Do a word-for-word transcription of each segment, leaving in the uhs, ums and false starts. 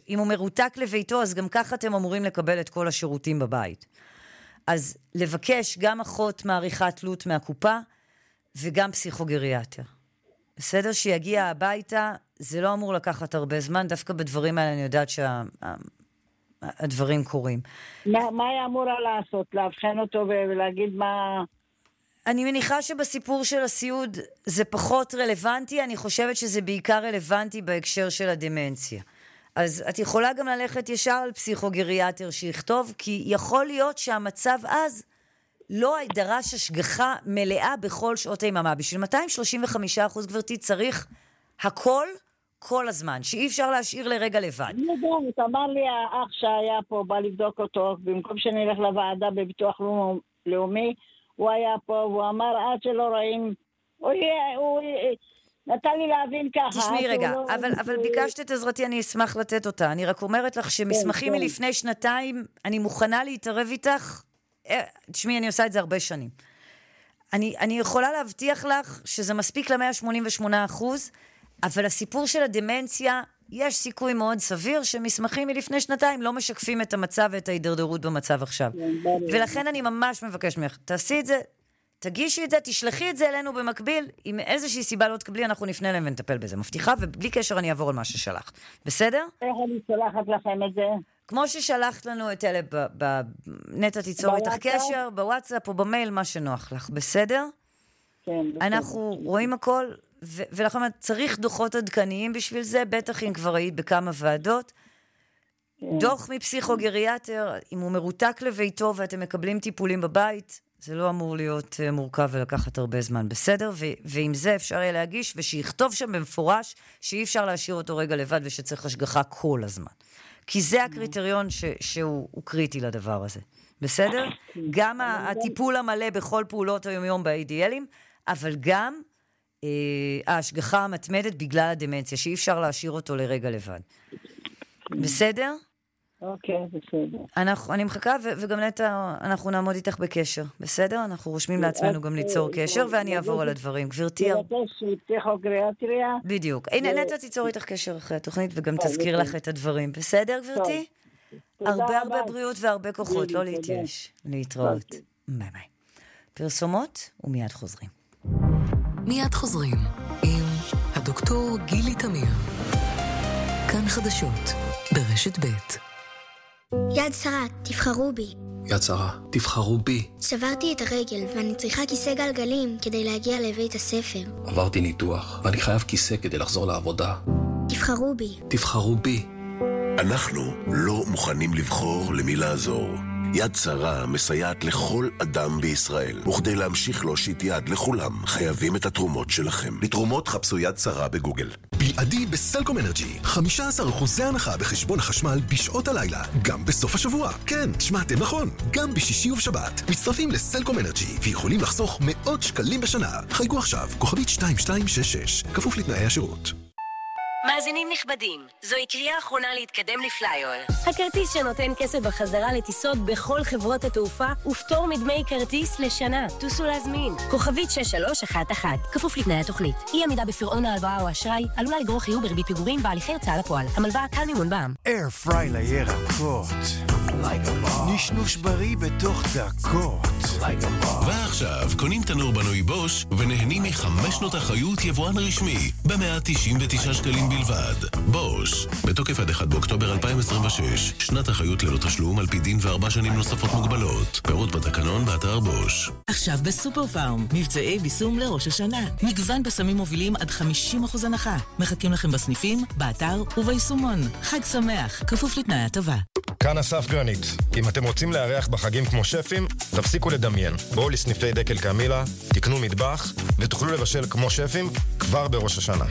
אם הוא מרותק לביתו, אז גם ככה אתם אמורים לקבל את כל השירותים בבית. אז לבקש גם אחות מעריכת תלות מהקופה, וגם פסיכוגריאטר. בסדר? שיגיע הביתה, זה לא אמור לקחת הרבה זמן, דווקא בדברים האלה אני יודעת שהדברים קורים. מה, מה היא אמורה לעשות? להבחן אותו ולהגיד מה... אני מניחה שבסיפור של הסיוד זה פחות רלוונטי, אני חושבת שזה בעיקר רלוונטי בהקשר של הדמנציה. אז את יכולה גם ללכת ישר על פסיכוגריאטר שיכתוב, כי יכול להיות שהמצב אז לא דרש השגחה מלאה בכל שעות היממה. בשביל מאתיים שלושים וחמישה אחוז גברתי צריך הכל כל הזמן, שאי אפשר להשאיר לרגע לבד. אני יודעת, אמר לי האח שהיה פה, בא לבדוק אותו, במקום שנלך לוועדה בביטוח לאומי, הוא היה פה, והוא אמר, עד שלא רואים, הוא, הוא נתן לי להבין ככה. תשמעי רגע, לא... אבל, אבל ביקשת את עזרתי, אני אשמח לתת אותה. אני רק אומרת לך שמסמכים כן, מלפני כן. שנתיים, אני מוכנה להתערב איתך, תשמעי, אני עושה את זה הרבה שנים. אני, אני יכולה להבטיח לך שזה מספיק ל-מאה שמונים ושמונה אחוז, אבל הסיפור של הדמנציה, יש סיכוי מאוד סביר שמסמכים מלפני שנתיים לא משקפים את המצב ואת ההידרדרות במצב עכשיו. ולכן אני ממש מבקש ממך, תעשי את זה, תגישי את זה, תשלחי את זה אלינו במקביל, אם איזושהי סיבה לא תקבלי, אנחנו נפנה להם ונטפל בזה. מבטיחה, ובלי קשר אני אעבור על מה ששלחת. בסדר? איך אני שולחת לכם את זה? כמו ששלחת לנו את אלה בנטה תיצור איתך קשר, בוואטסאפ או במייל, מה שנוח לך. בסדר? כן. אנחנו רואים הכל, ולכן צריך דוחות עדכניים בשביל זה, בטח אם כבר היית בכמה ועדות. דוח מפסיכוגריאטר, אם הוא מרותק לביתו ואתם מקבלים טיפולים בבית, זה לא אמור להיות מורכב ולקחת הרבה זמן, בסדר? ועם זה אפשר יהיה להגיש, ושיכתוב שם במפורש שאי אפשר להשאיר אותו רגע לבד ושצריך השגחה כל הזמן. כי זה הקריטריון ש, שהוא קריטי לדבר הזה. בסדר? גם הטיפול המלא בכל פעולות היום-יום ב-איי די אל'ים, אבל גם אה, ההשגחה המתמדת בגלל הדמנציה, שאי אפשר להשאיר אותו לרגע לבד. בסדר? אוקיי, בסדר. אנחנו, אני מחכה, ו- וגם נטע, אנחנו נעמוד איתך בקשר. בסדר? אנחנו רושמים לעצמנו גם ליצור קשר, ואני אעבור על הדברים. גברתי... פסיכוגריאטריה. בדיוק. הנה, נטע תיצור איתך קשר אחרי התוכנית, וגם תזכיר לך את הדברים. בסדר, גברתי? הרבה הרבה בריאות והרבה כוחות, לא להתייאש. להתראות. ביי ביי. פרסומות, ומיד חוזרים. מיד חוזרים עם הדוקטור גילי תמיר. כאן חדשות, ברשת ב'. יד שרה, תבחרו בי. יד שרה, תבחרו בי. שברתי את הרגל ואני צריכה כיסא גלגלים כדי להגיע לבית הספר. עברתי ניתוח ואני חייב כיסא כדי לחזור לעבודה. תבחרו בי. תבחרו בי. אנחנו לא מוכנים לבחור למי לעזור. יד שרה מסייעת לכל אדם בישראל, וכדי להמשיך להושיט יד לכולם, חייבים את התרומות שלכם. לתרומות חפשו יד שרה בגוגל. בלעדי בסלקום אנרג'י, חמישה עשר אחוז הנחה בחשבון החשמל בשעות הלילה, גם בסוף השבוע. כן, שמעתם נכון, גם בשישי ובשבת. מצטרפים לסלקום אנרג'י ויכולים לחסוך מאות שקלים בשנה. חייגו עכשיו, כוכבית שתיים שתיים שש שש, כפוף לתנאי השירות. מאזינים נכבדים, זוהי קריאה אחרונה להתקדם לפלייר. הכרטיס שנותן כסף בחזרה לטיסות בכל חברות התעופה ופטור מדמי כרטיס לשנה. טוסו להזמין. כוכבית שש שלוש אחת אחת. כפוף לתנאי התוכנית. אי עמידה בפירעון ההלוואה או אשראי עלולה לגרור חיוב בריבית פיגורים בהליכי הוצאה לפועל. המלוואה קל מימון בע"מ. אייר פריי לירקות. נשנוש בריא בתוך דקות. ועכשיו קונים תנור בנוי בוש ונהנים מחמש שנות אחריות יבואן רשמי ב-מאה תשעים ותשעה שקלים בלבד. בוש, בתוקף עד אחד באוקטובר אלפיים עשרים ושש, שנת אחריות ללא תשלום על פי דין וארבע שנים נוספות מוגבלות. פירוט בתקנון באתר בוש. עכשיו בסופר פארם, מבצעי ביסום לראש השנה. מגוון בשמים מובילים עד חמישים אחוז הנחה. מחכים לכם בסניפים, באתר וביישומון. חג שמח, כפוף לתנאי הטבה. כאן אסף גרנית. אם אתם רוצים לארח בחגים כמו שפים, תפסיקו לדמיין. בואו לסניפי דקל קמילה, תקנו מטבח ותוכלו לבשל כמו שפים כבר בראש השנה.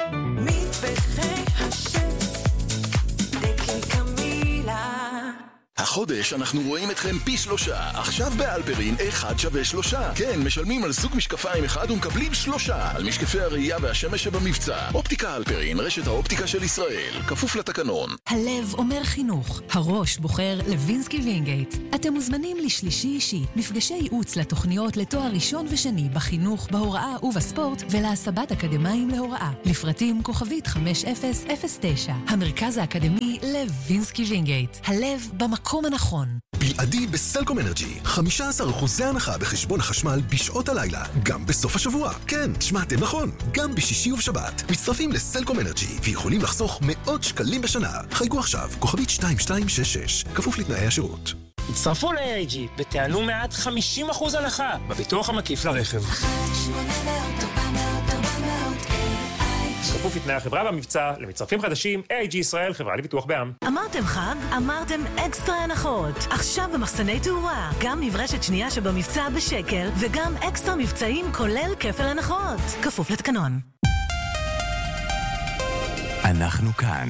מטבחי השף, דקל קמילה. החודש אנחנו רואים אתכם פי שלושה. עכשיו באלפרין אחד שווה שלושה. כן, משלמים על זוג משקפיים אחד ומקבלים שלושה. על משקפי הראייה והשמש שבמבצע. אופטיקה אלפרין, רשת האופטיקה של ישראל. כפוף לתקנון. הלב אומר חינוך. הראש בוחר לוינסקי וינגייט. אתם מוזמנים לשלישי אישי. מפגשי ייעוץ לתוכניות לתואר ראשון ושני בחינוך, בהוראה ובספורט ולהסבת אקדמיים להוראה. לפרטים כוכבית חמש אפס אפס תשע. המרכז האקדמי לוינסקי וינגייט. הלב במקום הנכון. בלעדי בסלקום אנרג'י, חמישה עשר אחוז הנחה בחשבון החשמל בשעות הלילה, גם בסוף השבוע. כן, שמעתם נכון, גם בשישי ובשבת. מצטרפים לסלקום אנרג'י ויכולים לחסוך מאות שקלים בשנה. חייגו עכשיו, כוכבית שתיים שתיים שש שש, כפוף לתנאי השירות. הצטרפו ל-איי איי ג'י ותענו מעט חמישים אחוז הנחה בביטוח המקיף לרכב. כפוף לתנאי החברה במבצע, למצטרפים חדשים, איי איי ג'י ישראל, חברה לביטוח בע"מ. אמרתם חג? אמרתם אקסטרה הנחות. עכשיו במחסני תאורה, גם מברשת שנייה שבמבצע בשקל, וגם אקסטרה מבצעים כולל כפל הנחות. כפוף לתקנון. אנחנו כאן.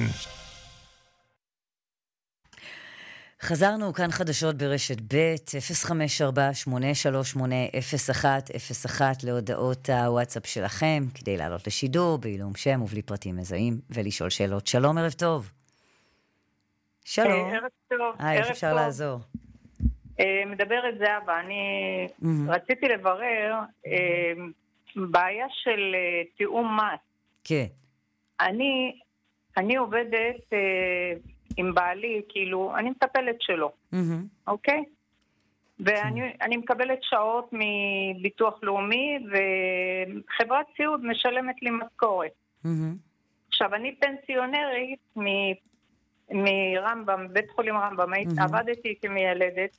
חזרנו כאן חדשות ברשת ב' אפס חמש ארבע שמונה שלוש שמונה אפס אחת אפס אחת להודעות הוואטסאפ שלכם, כדי לעלות לשידור בעילום שם ובלי פרטים מזהים ולשאול שאלות. שלום, ערב טוב. שלום. ערב טוב. היי, איך אפשר לעזור? מדברת זהבה, אני רציתי לברר בעיה של תיאום מס. כן. אני אני עובדת עם בעלי, כאילו, אני מטפלת שלו, אוקיי? ואני מקבלת שעות מביטוח לאומי, וחברת סיעוד משלמת לי משכורת. עכשיו, אני פנסיונרית מרמב"ם, בית חולים רמב"ם, עבדתי כמיילדת,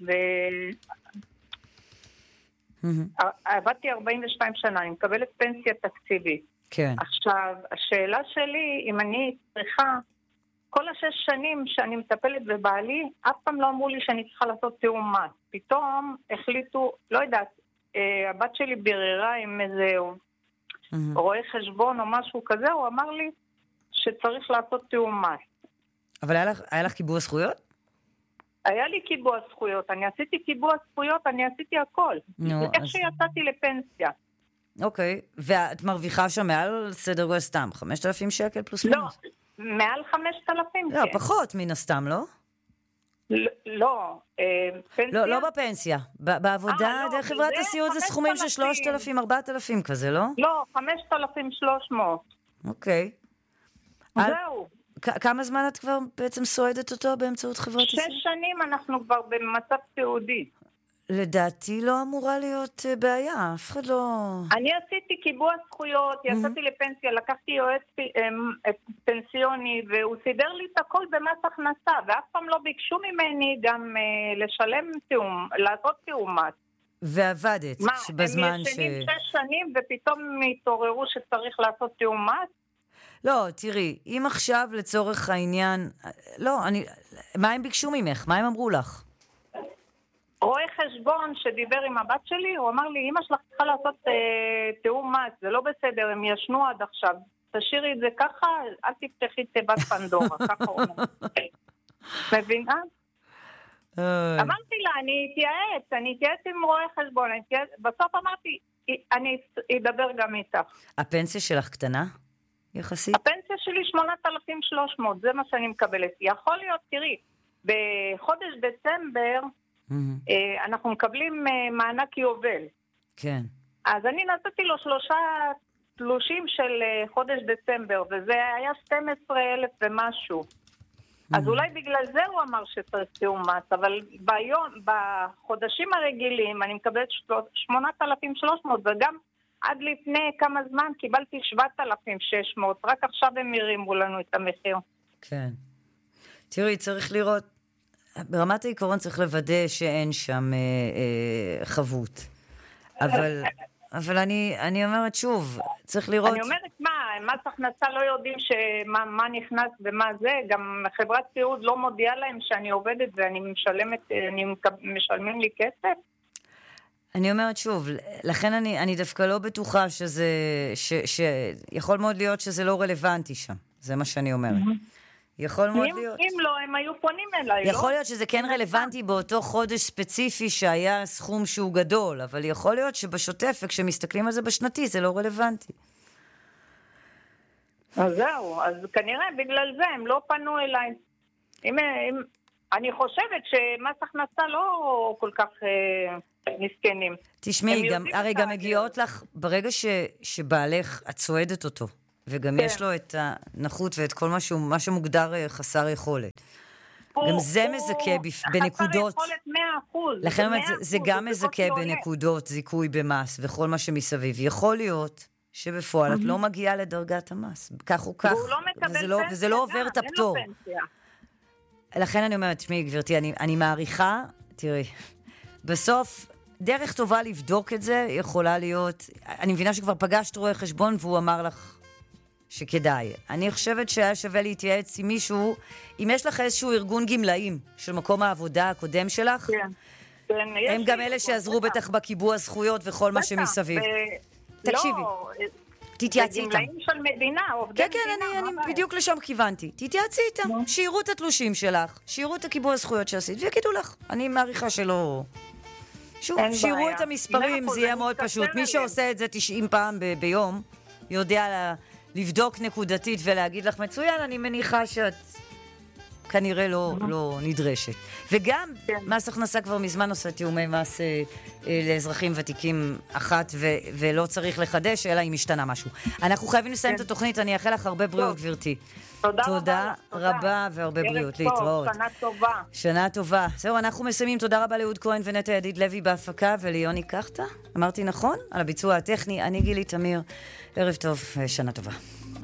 ועבדתי ארבעים ושתיים שנה, אני מקבלת פנסיה תקציבית. עכשיו, השאלה שלי, אם אני צריכה, כל השש שנים שאני מטפלת בבעלי, אף פעם לא אמרו לי שאני צריכה לעשות תיאום מס. פתאום החליטו, לא יודעת, אה, הבת שלי ביררה עם איזה mm-hmm. רואה חשבון או משהו כזה, הוא אמר לי שצריך לעשות תיאום מס. אבל היה לך, היה לך קיבוע זכויות? היה לי קיבוע זכויות, אני עשיתי קיבוע זכויות, אני עשיתי הכל. No, איך אז... שיצאתי לפנסיה. אוקיי, ואת מרוויחה שם מעל סדר גודל סתם, חמשת אלפים שקל פלוס לא. מינוס? מעל חמשת אלפים, לא, כן. פחות מן הסתם, לא? לא, פנסיה? לא, לא בפנסיה. בעבודה, דרך חברת הסיעוד זה סכומים של שלושת אלפים, ארבעת אלפים כזה, לא? לא, חמשת אלפים שלוש מאות. אוקיי. זהו. כמה זמן את כבר בעצם סועדת אותו באמצעות חברת הסיעוד? שש שנים אנחנו כבר במצב סיעודי. לדעתי לא אמורה להיות בעיה, אף אחד לא... אני עשיתי קיבוע זכויות, יצאתי לפנסיה, לקחתי יועץ פנסיוני, והוא סידר לי את הכל במס הכנסה, ואף פעם לא ביקשו ממני גם לשלם תיאום, לעשות תיאום מס. ועבדת בזמן ש... מה, הם ישנים שש שנים ופתאום התעוררו שצריך לעשות תיאום מס? לא, תראי, אם עכשיו לצורך העניין... לא, אני... מה הם ביקשו ממך? מה הם אמרו לך? רואה חשבון שדיבר עם הבת שלי, הוא אמר לי, אמא שלך צריכה לעשות אה, תיאום מס, זה לא בסדר, הם ישנו עד עכשיו. תשאירי את זה ככה, אל תפתחי תיבת פנדורה, ככה הוא אומר. מבינה? אמרתי לה, אני אתייעץ, אני אתייעץ עם רואה חשבון, בסוף אמרתי, אני אדבר גם איתך. הפנסיה שלך קטנה? יחסית? הפנסיה שלי שמונת אלפים ושלוש מאות, זה מה שאני מקבלת. יכול להיות, תראי, בחודש דצמבר, אנחנו מקבלים מענק יובל. כן. אז אני נתתי לו שלושה תלושים של חודש דצמבר, וזה היה שנים עשר אלף ומשהו. אז אולי בגלל זה הוא אמר שצריך תיאום מס, אבל ביום, בחודשים הרגילים אני מקבלת שמונת אלפים ושלוש מאות, וגם עד לפני כמה זמן קיבלתי שבעת אלפים ושש מאות, רק עכשיו הם הרימו לנו את המחיר. כן. תראי, צריך לראות, ברמת העיקרון צריך לוודא שאין שם אה, אה, חבות. אבל, אבל אני, אני אומרת שוב, צריך לראות... אני אומרת מה, מס הכנסה לא יודעים שמה, מה נכנס ומה זה, גם חברת סיעוד לא מודיעה להם שאני עובדת ואני משלמת, אני משלמים לי כסף. אני אומרת שוב, לכן אני, אני דווקא לא בטוחה שזה, ש, ש, יכול מאוד להיות שזה לא רלוונטי שם. זה מה שאני אומרת. יכול מאוד להיות. אם לא, הם היו פונים אליי. יכול להיות שזה כן רלוונטי באותו חודש ספציפי שהיה סכום שהוא גדול, אבל יכול להיות שבשוטף, וכשמסתכלים על זה בשנתי, זה לא רלוונטי. אז זהו, אז כנראה בגלל זה הם לא פנו אליי. אם, אם, אני חושבת שמס הכנסה לא כל כך אה, מסכנים. תשמעי, גם, הרי גם מגיעות לך, ברגע ש, שבעלך את צועדת אותו, וגם כן. יש לו את הנחות ואת כל משהו, מה שמוגדר חסר יכולת. הוא, גם זה הוא, מזכה בפ... בנקודות. חסר יכולת מאה אחוז. לכן אומרת, זה, זה גם מזכה בנקודות, זיכוי במס וכל מה שמסביב. יכול להיות שבפועל את לא מגיעה לדרגת המס. כך או כך. והוא לא מקבל וזה לא, פנסיה. וזה לא עובר את הפטור. לכן אני אומרת, שמי, גברתי, אני, אני מעריכה, תראי, בסוף, דרך טובה לבדוק את זה יכולה להיות, אני מבינה שכבר פגשת רואה חשבון והוא אמר לך שכדאי. אני חושבת שהיה שווה להתייעץ עם מישהו, אם יש לך איזשהו ארגון גמלאים של מקום העבודה הקודם שלך, כן. כן, הם גם אלה שעזרו בטח בקיבוע הזכויות וכל מה שמסביב. תקשיבי. לא, תתייעצי איתם. זה גמלאים של מדינה, עובדי כן, כן, מדינה. אני, אני בדיוק לשם כיוונתי. תתייעצי איתם, שירו את התלושים שלך, שירו את הקיבוע הזכויות שעשית, ויגידו לך. אני מעריכה שלא... שוב, שירו את המספרים, זה יהיה מאוד פשוט. מי שעושה את זה תשעים פעם ב- ביום, יודע לבדוק נקודתית ולהגיד לך, מצוין, אני מניחה שאת כנראה לא, לא נדרשת. וגם, מס הכנסה כבר מזמן עושה תיאומי מס אה, אה, לאזרחים ותיקים אחת, ו- ולא צריך לחדש, אלא אם השתנה משהו. אנחנו חייבים לסיים את התוכנית, אני אאחל לך הרבה בריאות, גברתי. תודה, תודה רבה, רבה והרבה בריאות, להתראות. שנה טובה. שנה טובה. זהו, אנחנו מסיימים. תודה רבה לאהוד כהן ונטע ידיד לוי בהפקה וליוני קחתה. אמרתי נכון? על הביצוע הטכני. אני גילי תמיר. ערב טוב, שנה טובה.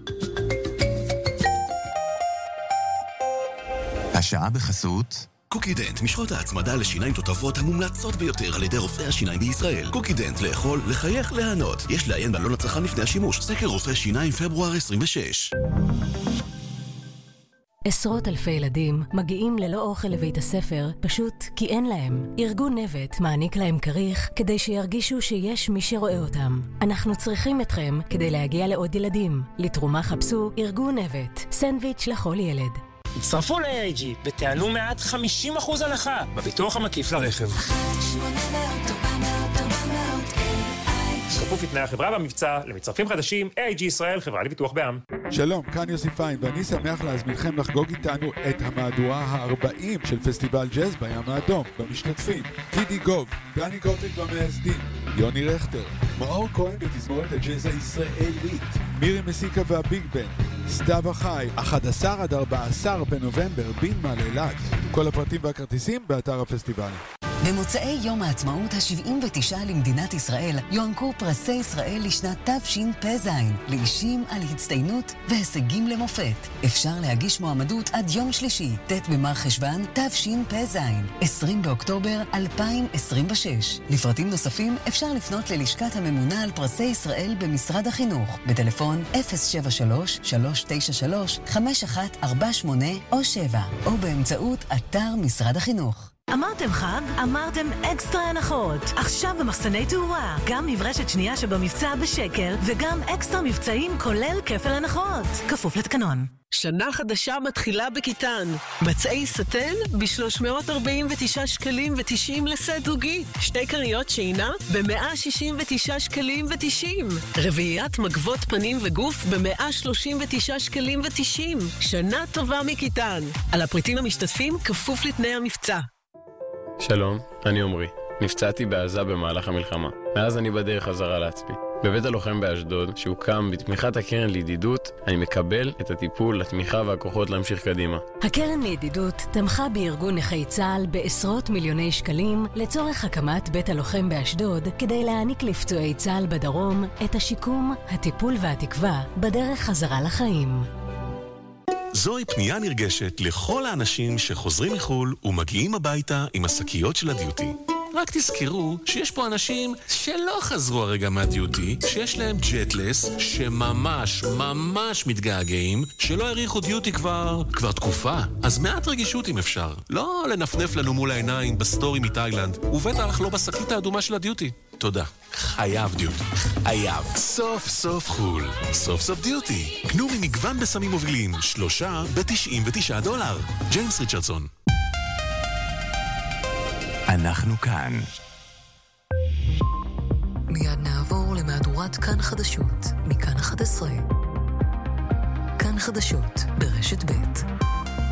השעה בחסות קוקידנט, משחות ההצמדה לשיניים תותבות המומלצות ביותר על ידי רופאי השיניים בישראל. קוקידנט, לאכול, לחייך, להנות. יש לעיין בעלון הצרכן לפני השימוש. סקר רופאי שיניים פברואר עשרים ושש. עשרות אלפי ילדים מגיעים ללא אוכל לבית הספר פשוט כי אין להם. ארגון נבט מעניק להם כריך כדי שירגישו שיש מי שרואה אותם. אנחנו צריכים אתכם כדי להגיע לעוד ילדים. לתרומה חפשו ארגון נבט. סנדוויץ' לכל ילד. הצטרפו ל-איי איי ג'י ותענו מעט חמישים אחוז הנחה בביטוח המקיף לרכב. כפוף לתנאי החברה במבצע, למצטרפים חדשים, איי איי ג'י ישראל, חברה לביטוח בע"מ. שלום, כאן יוסי פיין, ואני שמח להזמינכם לחגוג איתנו את המהדורה ה-ארבעים של פסטיבל ג'אז בים האדום. במשתתפים, טידי גוב, דני גוטליב במייסדים, יוני רכטר, מאור כהן בתזמורת הג'אז הישראלית, מירי מסיקה והביג בן, סתיו החי, אחד עשר עד ארבעה עשר בנובמבר, בינמה לאילת. כל הפרטים והכרטיסים באתר הפסטיבל. במוצאי יום העצמאות ה-שבעים ותשע למדינת ישראל יוענקו פרסי ישראל לשנת תשפ"ז לאישים על הצטיינות והישגים למופת. אפשר להגיש מועמדות עד יום שלישי, ט' במר חשוון תשפ"ז, עשרים באוקטובר אלפיים עשרים ושש. לפרטים נוספים אפשר לפנות ללשכת הממונה על פרסי ישראל במשרד החינוך בטלפון אפס שבע שלוש שלוש תשע שלוש חמש אחת ארבע שמונה או שבע או באמצעות אתר משרד החינוך. אמרתם חג? אמרתם אקסטרה הנחות. עכשיו במחסני תאורה, גם מברשת שנייה שבמבצע בשקל, וגם אקסטרה מבצעים כולל כפל הנחות. כפוף לתקנון. שנה חדשה מתחילה בכיתן. מצעי סטן ב-שלוש מאות ארבעים ותשעה שקלים ותשעים לסט זוגי. שתי קריות שינה ב-מאה שישים ותשעה שקלים ותשעים. רביעיית מגבות פנים וגוף ב-מאה שלושים ותשעה שקלים ותשעים. שנה טובה מכיתן. על הפריטים המשתתפים כפוף לתנאי המבצע. שלום, אני עומרי. נפצעתי בעזה במהלך המלחמה. מאז אני בדרך חזרה לעצמי. בבית הלוחם באשדוד, שהוקם בתמיכת הקרן לידידות, אני מקבל את הטיפול, התמיכה והכוחות להמשיך קדימה. הקרן לידידות תמכה בארגון נכי צה"ל בעשרות מיליוני שקלים לצורך הקמת בית הלוחם באשדוד, כדי להעניק לפצועי צה"ל בדרום את השיקום, הטיפול והתקווה בדרך חזרה לחיים. זוהי פנייה נרגשת לכל האנשים שחוזרים מחול ומגיעים הביתה עם השקיות של הדיוטי. רק תזכרו שיש פה אנשים שלא חזרו הרגע מהדיוטי, שיש להם ג'טלס, שממש ממש מתגעגעים, שלא הריחו דיוטי כבר, כבר תקופה. אז מעט רגישות אם אפשר. לא לנפנף לנו מול העיניים בסטורי מתאילנד, ובטח לא בשקית האדומה של הדיוטי. תודה. חייב דיוטי. חייב. סוף סוף חול. סוף סוף דיוטי. קנו ממגוון בסמים מובילים. שלושה ב-תשעים ותשעה דולר. ג'יימס ריצ'רדסון. אנחנו כאן. מיד נעבור למהדורת כאן חדשות. מכאן אחת עשרה. כאן חדשות ברשת ב'.